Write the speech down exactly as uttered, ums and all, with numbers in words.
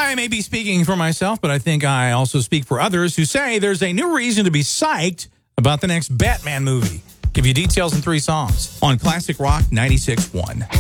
I may be speaking for myself, but I think I also speak for others who say there's a new reason to be psyched about the next Batman movie. Give you details in three songs on Classic Rock ninety-six point one.